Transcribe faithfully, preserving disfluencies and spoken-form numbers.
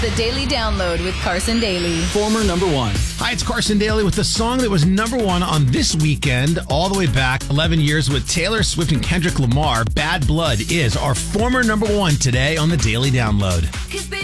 The Daily Download with Carson Daly. Former number one. Hi, it's Carson Daly with the song that was number one on this weekend, all the way back eleven years with Taylor Swift and Kendrick Lamar. Bad Blood is our former number one today on the Daily Download.